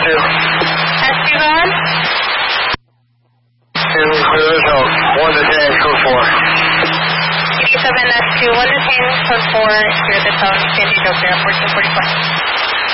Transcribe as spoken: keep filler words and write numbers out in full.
two. S two gone? Two, clear as out. One to ten, code four. eighty-seven S two, one to ten, code four, clear the tone, San Diego, clear, fourteen forty-four.